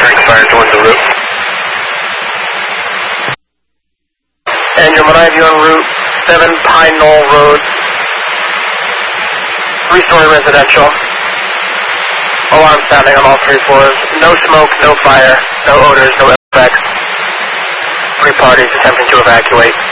Drinks fire towards the route. Engine 1 you on Route 7 Pine Knoll Road. 3-story residential. Alarm sounding on all 3 floors. No smoke, no fire, no odors, no effects. 3 parties attempting to evacuate.